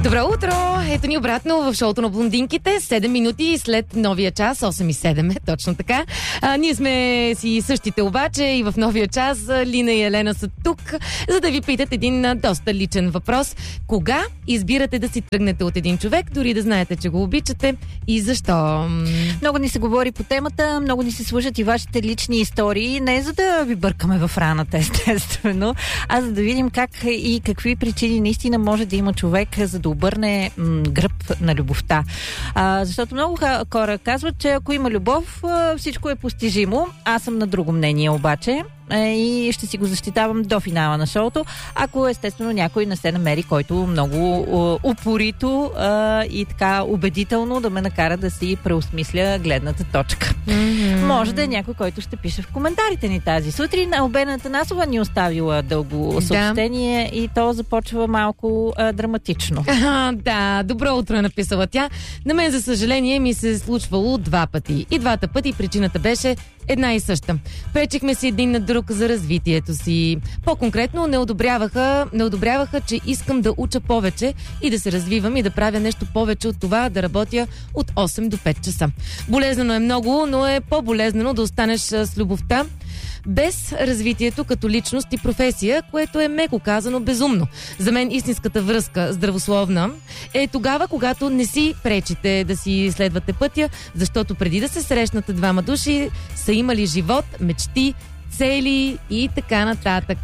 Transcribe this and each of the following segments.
Добро утро! Ето ни обратно в шоуто на блондинките. 7 минути след новия час. 8 и 7 точно така. Ние сме си същите обаче и в новия час Лина и Елена са тук, за да ви питат един доста личен въпрос. Кога избирате да си тръгнете от един човек, дори да знаете, че го обичате и защо? Много ни се говори по темата, много ни се слушат и вашите лични истории. Не за да ви бъркаме в раната, естествено, а за да видим как и какви причини наистина може да има човек, за да обърне гръб на любовта. Защото много хора казват, че ако има любов, всичко е постижимо. Аз съм на друго мнение обаче и ще си го защитавам до финала на шоуто, ако естествено някой не се намери, който много упорито и така убедително да ме накара да си преосмисля гледната точка. Може да е някой, който ще пише в коментарите ни тази сутрин. Албена Атанасова ни оставила дълго съобщение и то започва малко драматично. Да, добро утро е написала тя. На мен, за съжаление, ми се е случвало 2 пъти. И 2 пъти причината беше една и съща. Пречихме си един на друг за развитието си. По-конкретно не одобряваха, че искам да уча повече и да се развивам и да правя нещо повече от това да работя от 8 до 5 часа. Болезнено е много, но е по-болезнено да останеш с любовта без развитието като личност и професия, което е меко казано безумно. За мен истинската връзка, здравословна, е тогава, когато не си пречите да си следвате пътя, защото преди да се срещнате двама души, са имали живот, мечти, цели и така нататък.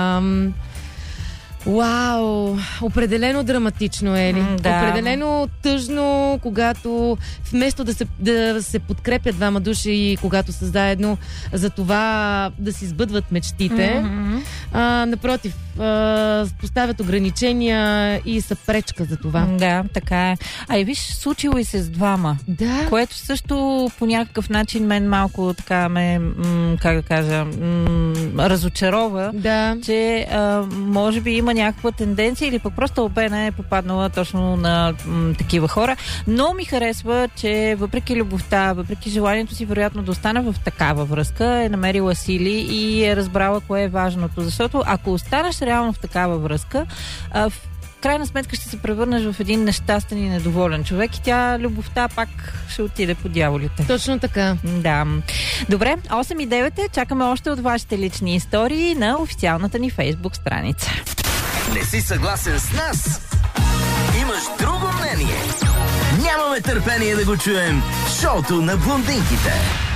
Вау! Определено драматично е ли? Да. Определено тъжно, когато вместо да се подкрепят двама души, когато са заедно за това да си сбъдват мечтите, напротив, поставят ограничения и са пречка за това. Да, така е. А и виж, случило и се с двама. Да. Което също по някакъв начин мен малко така ме, как да кажа, разочарова, че може би има някаква тенденция или пък просто Албена е попаднала точно на такива хора. Но ми харесва, че въпреки любовта, въпреки желанието си вероятно да остана в такава връзка, е намерила сили и е разбрала кое е важното. Защото ако останеш реално в такава връзка, в крайна сметка ще се превърнеш в един нещастен и недоволен човек и тя, любовта, пак ще отиде по дяволите. Точно така. Да. Добре, 8 и 9 чакаме още от вашите лични истории на официалната ни Фейсбук страница. Не си съгласен с нас? Имаш друго мнение? Нямаме търпение да го чуем в шоуто на блондинките.